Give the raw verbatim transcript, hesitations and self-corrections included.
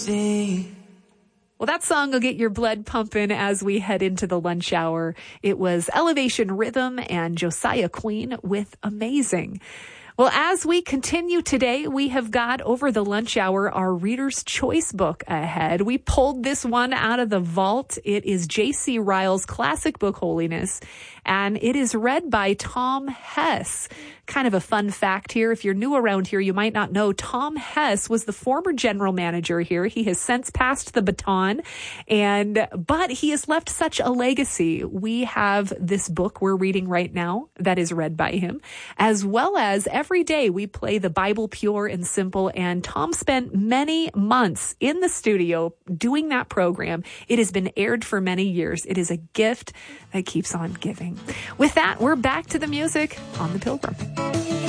Well, that song will get your blood pumping as we head into the lunch hour. It was Elevation Rhythm and Josiah Queen with Amazing. Well, as we continue today, we have got over the lunch hour our Reader's Choice book ahead. We pulled this one out of the vault. It is J C Ryle's classic book, Holiness, and it is read by Tom Hess. Kind of a fun fact here. If you're new around here, you might not know Tom Hess was the former general manager here. He has since passed the baton, and but he has left such a legacy. We have this book we're reading right now that is read by him, as well as every day we play the Bible Pure and Simple, and Tom spent many months in the studio doing that program. It has been aired for many years. It is a gift that keeps on giving. With that, we're back to the music on The Pilgrim.